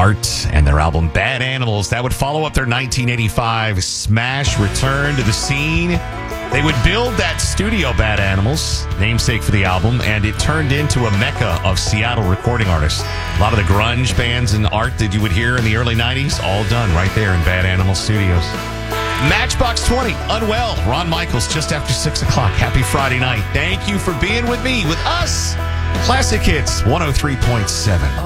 Art and their album Bad Animals. That would follow up their 1985 smash return to the scene. They would build that studio, Bad Animals, namesake for the album, and it turned into a mecca of Seattle recording artists. A lot of the grunge bands and art that you would hear in the early 90s, all done right there in Bad Animals Studios. Matchbox 20, Unwell, Ron Michaels, just after 6 o'clock. Happy Friday night. Thank you for being with me, with us. Classic Hits 103.7.